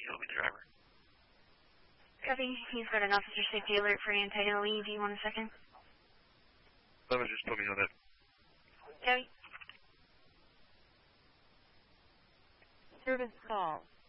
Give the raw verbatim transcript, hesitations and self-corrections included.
he'll be the driver. Copy. He's got an officer safety alert for anti-L E. Do you want a second? Lemon, just put me on that. Copy. Service call.